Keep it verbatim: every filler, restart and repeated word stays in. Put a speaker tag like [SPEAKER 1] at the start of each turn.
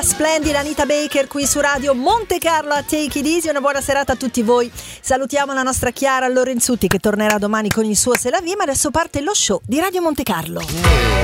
[SPEAKER 1] Splendida Anita Baker qui su Radio Monte Carlo a Take It Easy. Una buona serata a tutti voi. Salutiamo la nostra Chiara Lorenzutti che tornerà domani con il suo Se la vi, ma adesso parte lo show di Radio Monte Carlo.